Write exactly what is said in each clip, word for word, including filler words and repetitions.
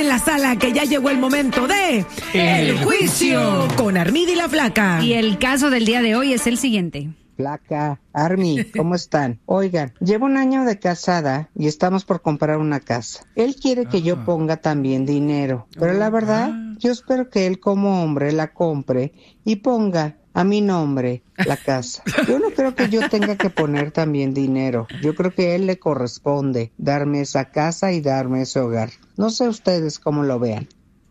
en la sala que ya llegó el momento de El Juicio con Armida y la Flaca. Y el caso del día de hoy es el siguiente. Flaca, Armi, ¿cómo están? Oigan, llevo un año de casada y estamos por comprar una casa. Él quiere que ah. yo ponga también dinero, pero la verdad, ah. yo espero que él como hombre la compre y ponga a mi nombre la casa. Yo no creo que yo tenga que poner también dinero. Yo creo que a él le corresponde darme esa casa y darme ese hogar. No sé ustedes cómo lo vean.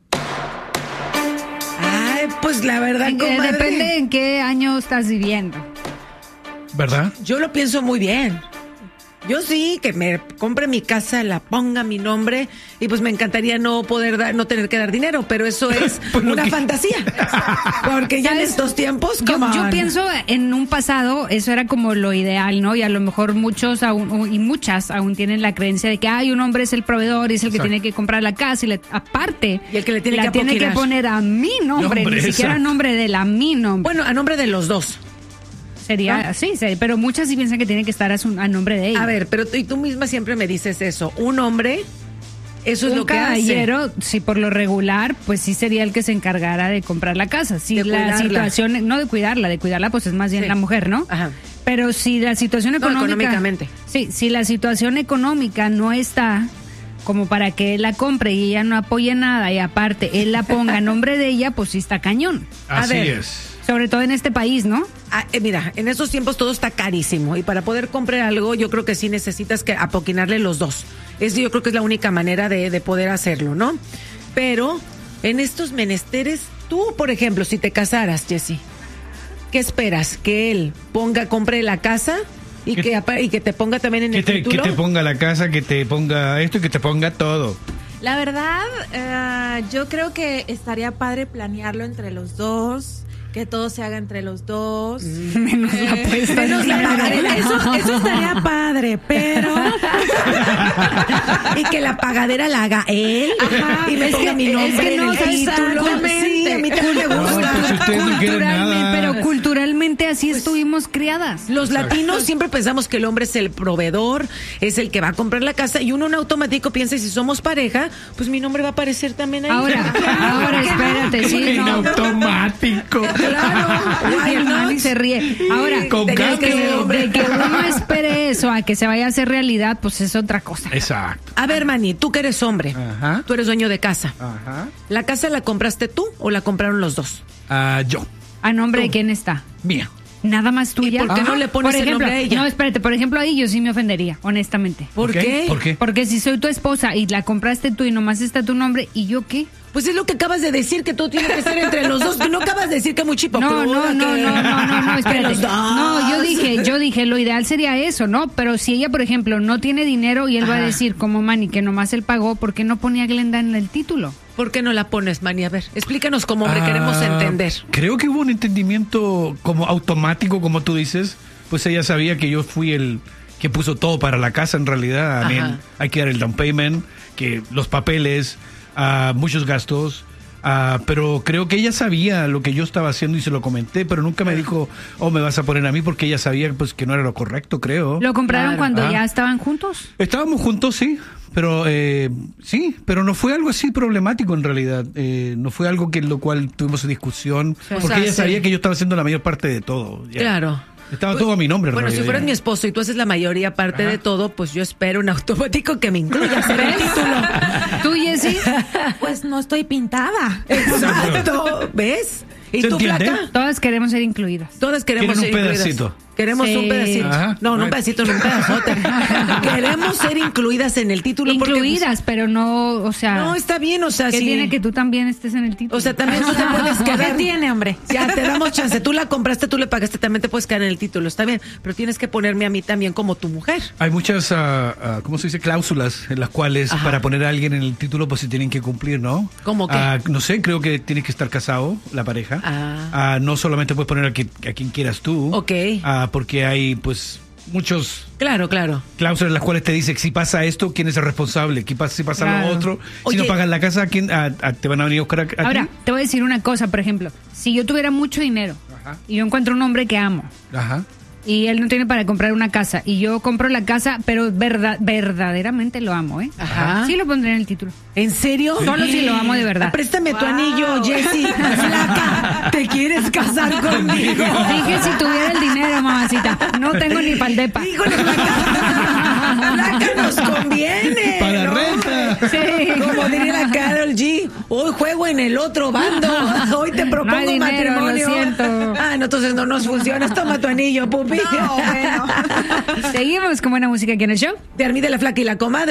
Ay, pues la verdad, en, comadre, depende en qué año estás viviendo. ¿Verdad? Yo lo pienso muy bien. Yo sí, que me compre mi casa, la ponga mi nombre y pues me encantaría no poder dar, no tener que dar dinero, pero eso es pues una que... fantasía. Porque ya en estos tiempos, yo, yo pienso en un pasado, eso era como lo ideal, ¿no? Y a lo mejor muchos aún, y muchas aún tienen la creencia de que hay un hombre es el proveedor y es el que exacto. tiene que comprar la casa y le, aparte y el que le tiene, la que, tiene que poner a mi nombre, nombre ni siquiera a nombre de la mi nombre. Bueno, a nombre de los dos. Sería así, ¿no? Sí, pero muchas sí piensan que tiene que estar a, su, a nombre de ella. A ver, pero tú, y tú misma siempre me dices eso. Un hombre, eso es un lo que hace. Un caballero, si por lo regular, pues sí sería el que se encargara de comprar la casa. Si de la cuidarla. situación, no de cuidarla, de cuidarla pues es más bien sí. la mujer, ¿no? Ajá. Pero si la situación económica... No, económicamente. Sí, si la situación económica no está como para que él la compre y ella no apoye nada y aparte él la ponga a nombre de ella, pues sí está cañón. Así a ver, es. Sobre todo en este país, ¿no? Ah, eh, mira, en estos tiempos todo está carísimo y para poder comprar algo yo creo que sí necesitas que apoquinarle los dos. Es, yo creo que es la única manera de, de poder hacerlo, ¿no? Pero en estos menesteres, tú, por ejemplo, si te casaras, Jessy, ¿qué esperas? ¿Que él ponga, compre la casa y que, que, y que te ponga también en que el te, título? Que te ponga la casa, que te ponga esto y que te ponga todo. La verdad, uh, yo creo que estaría padre planearlo entre los dos. Que todo se haga entre los dos. Menos eh, la apuesta. Menos la pagadera. Eso, eso estaría padre, pero... y que la pagadera la haga él. Ajá, y me es ponga que, mi nombre es que en no, el título. Sí, a mí también me gusta. No, pues ustedes no quieren nada. Pero culturalmente así pues, estuvimos criadas. Los exacto. latinos siempre pensamos que el hombre es el proveedor, es el que va a comprar la casa, y uno en automático piensa, si somos pareja, pues mi nombre va a aparecer también ahí. Ahora, ahora espérate, sí, en no. automático. Claro, y el Manny se ríe. Ahora, con de, que, que, de que uno espere eso a que se vaya a hacer realidad, pues es otra cosa. Exacto. A ver, Manny, tú que eres hombre, ajá. tú eres dueño de casa. Ajá. ¿La casa la compraste tú o la compraron los dos? Uh, yo. ¿A nombre tú. de quién está? Mía. Nada más tuya. ¿Y por qué ajá. no le pones por ejemplo, el nombre a ella? No, espérate, por ejemplo, ahí yo sí me ofendería, honestamente. ¿Por ¿Por qué? qué? ¿Por qué? Porque si soy tu esposa y la compraste tú y nomás está tu nombre, ¿y yo qué? Pues es lo que acabas de decir, que todo tiene que ser entre los dos. No acabas de decir que muy chipo. No, no, no, no, no, no, no, espérate. No, yo dije, yo dije, lo ideal sería eso, ¿no? Pero si ella, por ejemplo, no tiene dinero y él ajá. va a decir, como Manny, que nomás él pagó, ¿por qué no ponía a Glenda en el título? ¿Por qué no la pones, Manny? A ver, explícanos como hombre, ah, queremos entender. Creo que hubo un entendimiento como automático, como tú dices. Pues ella sabía que yo fui el que puso todo para la casa, en realidad. I mean, hay que dar el down payment, que los papeles, uh, muchos gastos. Uh, pero creo que ella sabía lo que yo estaba haciendo y se lo comenté, pero nunca me dijo, oh, me vas a poner a mí, porque ella sabía pues que no era lo correcto, creo. ¿Lo compraron claro. cuando ah. ya estaban juntos? Estábamos juntos, sí, pero eh, sí, pero no fue algo así problemático en realidad. Eh, no fue algo que en lo cual tuvimos discusión, sí. porque o sea, ella sabía sí. que yo estaba haciendo la mayor parte de todo. Ya. Claro. Estaba pues, todo a mi nombre. Bueno, realidad, si fueras ya. mi esposo y tú haces la mayoría parte ajá. de todo, pues yo espero en automático que me incluyas en el título. ¿Tú, Jessy? Pues no estoy pintada. Exacto. ¿Ves? ¿Y tú, entiende? Flaca? Todas queremos ser incluidas. Todas queremos ser incluidas. un pedacito. Queremos sí. un pedacito. Ajá. No, no un pedacito, no un pedazote. Queremos ser incluidas en el título. Incluidas, porque, pues, pero no, o sea... No, está bien, o sea, ¿qué sí. tiene que tú también estés en el título? O sea, también tú te puedes quedar. ¿Qué tiene, hombre? Ya, te damos chance. Tú la compraste, tú le pagaste, también te puedes quedar en el título. Está bien, pero tienes que ponerme a mí también como tu mujer. Hay muchas, uh, uh, ¿cómo se dice? Cláusulas en las cuales ajá. para poner a alguien en el título pues se tienen que cumplir, ¿no? ¿Cómo qué? Uh, no sé, creo que tienes que estar casado, la pareja. Ah. Uh, no solamente puedes poner a quien, a quien quieras tú. Ok. Uh, porque hay, pues, muchos... Claro, claro. Cláusulas en las cuales te dice, si pasa esto, ¿quién es el responsable? ¿Qué pasa, si pasa claro. lo otro? Oye, si no pagas la casa, ¿quién, a, a, ¿te van a venir a buscar a, a Ahora, ti? te voy a decir una cosa, por ejemplo. Si yo tuviera mucho dinero ajá. y yo encuentro un hombre que amo, ajá. y él no tiene para comprar una casa y yo compro la casa, pero verdad, verdaderamente lo amo, ¿eh? Ajá. Sí lo pondré en el título. ¿En serio? Solo si lo amo de verdad. Ah, préstame tu anillo, Jessy. Flaca, ¿te quieres casar conmigo? Dije si tuviera el dinero, mamacita. No tengo ni pa'l depa. Híjole, Flaca, Flaca, nos conviene. Para ¿no? renta. Sí. Como diría la Karol G, hoy juego en el otro bando. Hoy te propongo No hay dinero, matrimonio. lo siento. Ah, no, entonces no nos funciona. Toma tu anillo, pupi. No, bueno. Seguimos con buena música aquí en el show. De Armida la Flaca y la Comadre.